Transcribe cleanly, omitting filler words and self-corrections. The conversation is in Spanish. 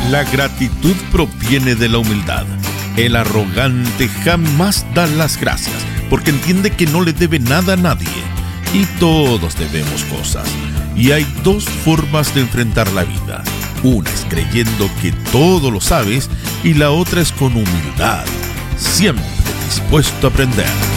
La gratitud proviene de la humildad. El arrogante jamás da las gracias porque entiende que no le debe nada a nadie. Y todos debemos cosas. Y hay dos formas de enfrentar la vida. Una es creyendo que todo lo sabes y la otra es con humildad, siempre dispuesto a aprender.